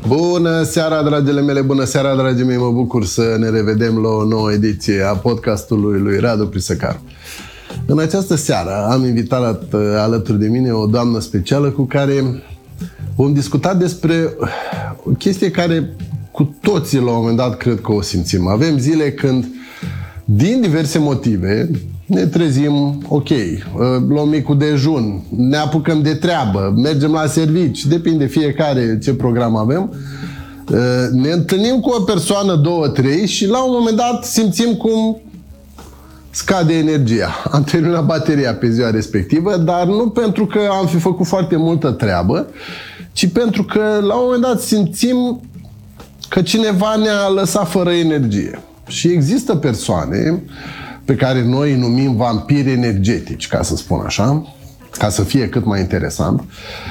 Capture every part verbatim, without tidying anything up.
Bună seara, dragile mele, bună seara, dragii mei, mă bucur să ne revedem la o nouă ediție a podcastului lui Radu Prisăcaru. În această seară am invitat alături de mine o doamnă specială cu care vom discuta despre o chestie care cu toții la un moment dat cred că o simțim. Avem zile când, din diverse motive, ne trezim, ok, luăm micul dejun, ne apucăm de treabă, mergem la servici, depinde fiecare ce program avem, ne întâlnim cu o persoană, două, trei și la un moment dat simțim cum scade energia. Am terminat bateria pe ziua respectivă, dar nu pentru că am fi făcut foarte multă treabă, ci pentru că la un moment dat simțim că cineva ne-a lăsat fără energie. Și există persoane pe care noi îi numim vampiri energetici, ca să spun așa, ca să fie cât mai interesant.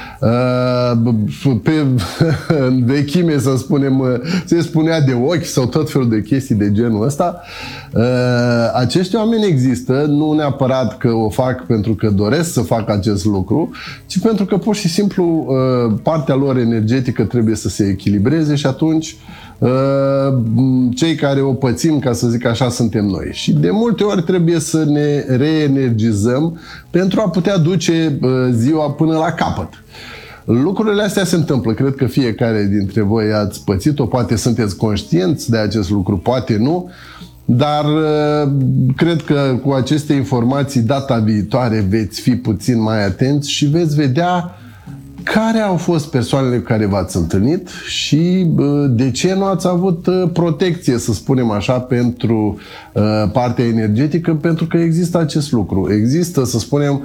Pe vechime, să spunem, se spunea de ochi sau tot felul de chestii de genul ăsta. Acești oameni există, nu neapărat că o fac pentru că doresc să facă acest lucru, ci pentru că pur și simplu partea lor energetică trebuie să se echilibreze și atunci cei care o pățim, ca să zic așa, suntem noi. Și de multe ori trebuie să ne reenergizăm pentru a putea duce ziua până la capăt. Lucrurile astea se întâmplă. Cred că fiecare dintre voi ați pățit-o, poate sunteți conștienți de acest lucru, poate nu, dar cred că cu aceste informații data viitoare veți fi puțin mai atenți și veți vedea care au fost persoanele cu care v-ați întâlnit și de ce nu ați avut protecție, să spunem așa, pentru partea energetică, pentru că există acest lucru. Există, să spunem,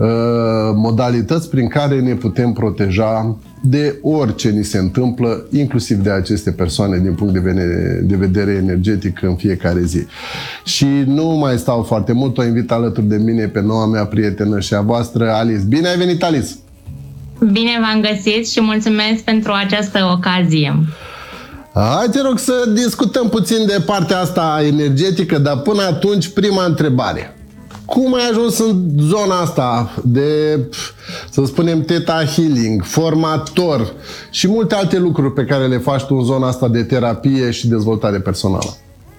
modalități prin care ne putem proteja de orice ni se întâmplă, inclusiv de aceste persoane din punct de vedere, de vedere energetic în fiecare zi. Și nu mai stau foarte mult, o invit alături de mine pe noua mea prietenă și a voastră, Alice. Bine ai venit, Alice! Bine v-am găsit și mulțumesc pentru această ocazie. Hai, te rog să discutăm puțin de partea asta energetică, dar până atunci, prima întrebare. Cum ai ajuns în zona asta de, să spunem, Theta Healing, formator și multe alte lucruri pe care le faci tu în zona asta de terapie și dezvoltare personală?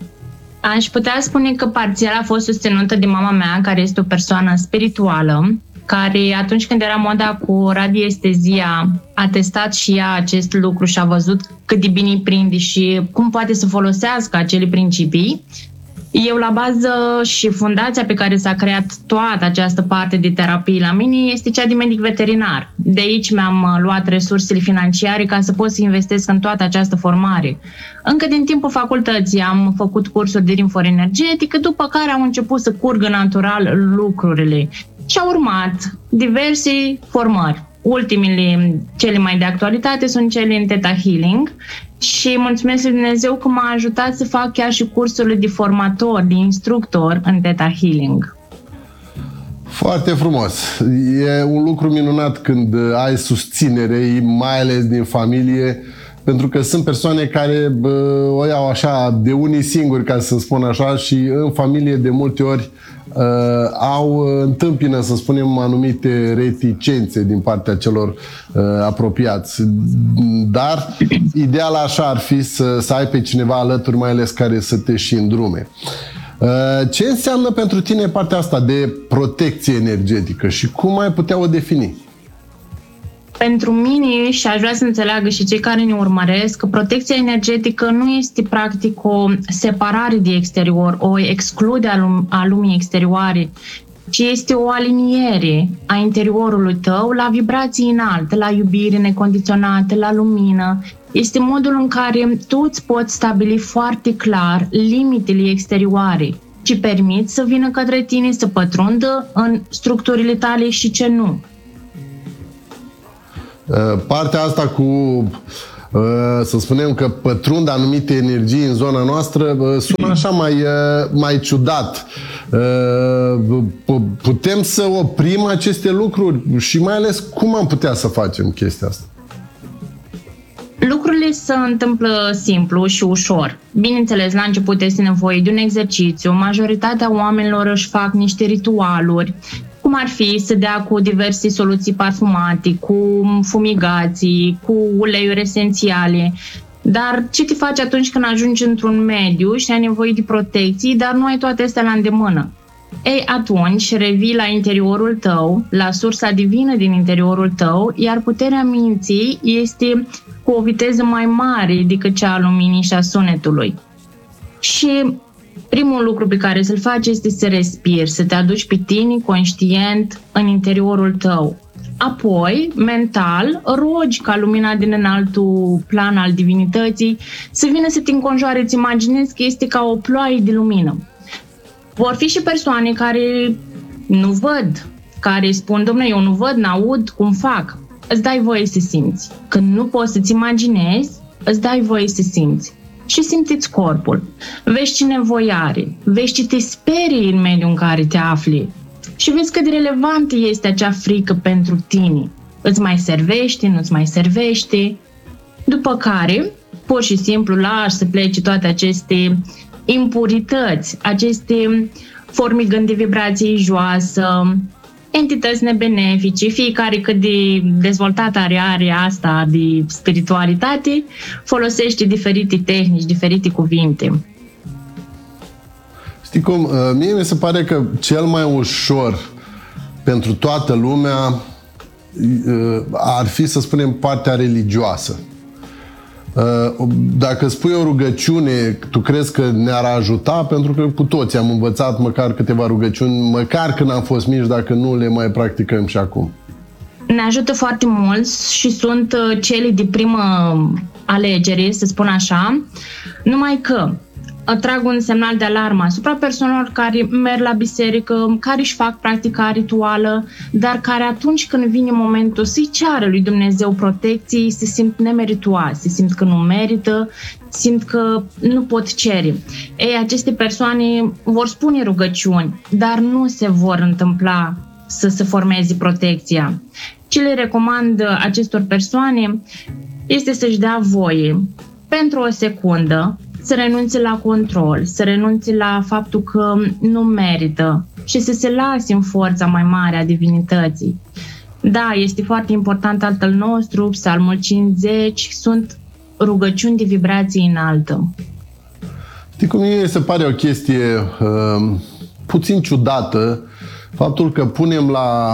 Aș putea spune că parțial a fost susținută de mama mea, care este o persoană spirituală, care atunci când era moda cu radiestezia a testat și ea acest lucru și a văzut cât de bine îi prinde și cum poate să folosească acele principii. Eu, la bază și fundația pe care s-a creat toată această parte de terapie la mine este cea de medic veterinar. De aici mi-am luat resursele financiare ca să pot să investesc în toată această formare. Încă din timpul facultății am făcut cursuri de rinfor energetică, după care am început să curgă natural lucrurile. Și au urmat diverse formări. Ultimele, cele mai de actualitate, sunt cele în Theta Healing și mulțumesc lui Dumnezeu că m-a ajutat să fac chiar și cursurile de formator, de instructor în Theta Healing. Foarte frumos. E un lucru minunat când ai susținere, mai ales din familie, pentru că sunt persoane care bă, o iau așa de unii singuri, ca să spun așa, și în familie de multe ori uh, au întâmpină, să spunem, anumite reticențe din partea celor uh, apropiați. Dar ideal așa ar fi să, să ai pe cineva alături, mai ales care să te și îndrume. Uh, ce înseamnă pentru tine partea asta de protecție energetică și cum ai putea o defini? Pentru mine, și aș vrea să înțeleagă și cei care ne urmăresc, că protecția energetică nu este practic o separare de exterior, o exclude a, lum- a lumii exterioare, ci este o aliniere a interiorului tău la vibrații înalte, la iubire necondiționată, la lumină. Este modul în care tu îți poți stabili foarte clar limitele exterioare, ci permiți să vină către tine, să pătrundă în structurile tale și ce nu. Partea asta cu, să spunem că pătrund anumite energii în zona noastră, sună așa mai, mai ciudat. Putem să oprim aceste lucruri și mai ales cum am putea să facem chestia asta? Lucrurile se întâmplă simplu și ușor. Bineînțeles, la început este nevoie de un exercițiu. Majoritatea oamenilor își fac niște ritualuri, cu cum ar fi să dea cu diverse soluții parfumate, cu fumigații, cu uleiuri esențiale. Dar ce te faci atunci când ajungi într-un mediu și ai nevoie de protecții, dar nu ai toate astea la îndemână? Ei, atunci revii la interiorul tău, la sursa divină din interiorul tău, iar puterea minții este cu o viteză mai mare decât cea a luminii și a sunetului. Și primul lucru pe care să-l faci este să respiri, să te aduci pe tine conștient în interiorul tău. Apoi, mental, rogi ca lumina din înaltul plan al divinității să vină să te înconjoare, îți imaginezi că este ca o ploaie de lumină. Vor fi și persoane care nu văd, care spun, dom'le, eu nu văd, n-aud, cum fac? Îți dai voie să simți. Când nu poți să-ți imaginezi, îți dai voie să simți. Și simți corpul. Vezi ce nevoie are, vezi ce te sperii în mediul în care te afli și vezi cât de relevantă este acea frică pentru tine. Îți mai servește, nu-ți mai servește. După care, pur și simplu, lași să plece toate aceste impurități, aceste formigând de vibrație joasă, entități nebenefice, fiecare cât de dezvoltată are area asta de spiritualitate, folosește diferite tehnici, diferite cuvinte. Știi cum? Mie mi se pare că cel mai ușor pentru toată lumea ar fi, să spunem, partea religioasă. Dacă spui o rugăciune, tu crezi că ne-ar ajuta? Pentru că cu toți am învățat măcar câteva rugăciuni, măcar când am fost mici, dacă nu le mai practicăm și acum. Ne ajută foarte mult și sunt cele de primă alegere, să spun așa, numai că trag un semnal de alarmă asupra persoanelor care merg la biserică, care își fac practica rituală, dar care atunci când vine momentul să-i ceară lui Dumnezeu protecții, se simt nemeritoase, se simt că nu merită, simt că nu pot cere. Ei, aceste persoane vor spune rugăciuni, dar nu se vor întâmpla să se formeze protecția. Ce le recomand acestor persoane este să-și dea voie pentru o secundă să renunțe la control, să renunțe la faptul că nu merită și să se lase în forța mai mare a divinității. Da, este foarte important Tatăl nostru, Psalmul cincizeci, sunt rugăciuni de vibrație înaltă. Știi cum mie se pare o chestie uh, puțin ciudată, faptul că punem la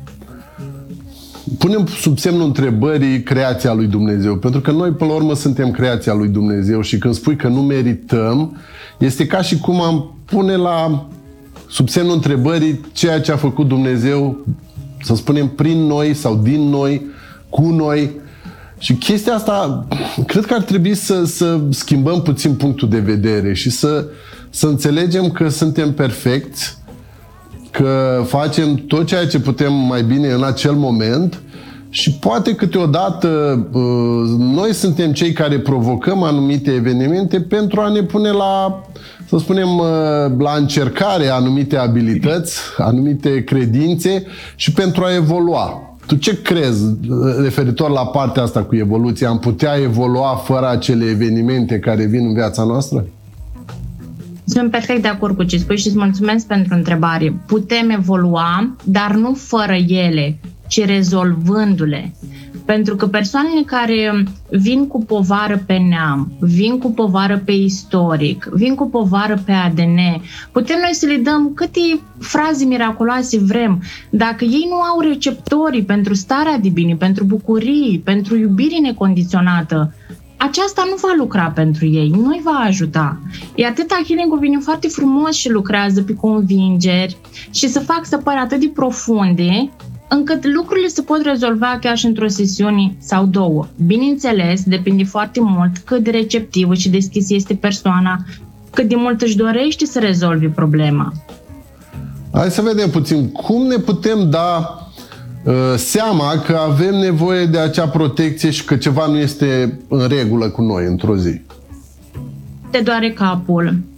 punem sub semnul întrebării creația lui Dumnezeu. Pentru că noi, până la urmă, suntem creația lui Dumnezeu și când spui că nu merităm, este ca și cum am pune la sub semnul întrebării ceea ce a făcut Dumnezeu, să spunem, prin noi sau din noi, cu noi. Și chestia asta, cred că ar trebui să, să schimbăm puțin punctul de vedere și să, să înțelegem că suntem perfecți, că facem tot ceea ce putem mai bine în acel moment și poate câteodată noi suntem cei care provocăm anumite evenimente pentru a ne pune la, să spunem, la încercare anumite abilități, anumite credințe și pentru a evolua. Tu ce crezi referitor la partea asta cu evoluția? Am putea evolua fără acele evenimente care vin în viața noastră? Sunt perfect de acord cu ce spui și îți mulțumesc pentru întrebare. Putem evolua, dar nu fără ele, ci rezolvându-le. Pentru că persoanele care vin cu povară pe neam, vin cu povară pe istoric, vin cu povară pe A D N, putem noi să le dăm câte fraze miraculoase vrem. Dacă ei nu au receptorii pentru starea de bine, pentru bucurii, pentru iubire necondiționată, aceasta nu va lucra pentru ei, nu îi va ajuta. E atâta healing-ul vine foarte frumos și lucrează pe convingeri și să fac să pară atât de profunde, încât lucrurile se pot rezolva chiar și într-o sesiune sau două. Bineînțeles, depinde foarte mult cât de receptivă și deschisă este persoana, cât de mult își dorește să rezolve problema. Hai să vedem puțin cum ne putem da uh, seama că avem nevoie de acea protecție și că ceva nu este în regulă cu noi într-o zi. Te doare capul,